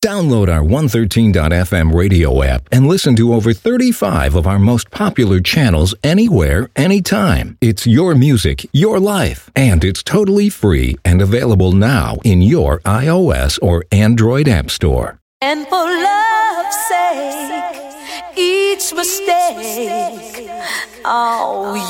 Download our 113.fm radio app and listen to over 35 of our most popular channels anywhere, anytime. It's your music, your life, and it's totally free and available now in your iOS or Android app store. And for love's sake, each mistake, oh,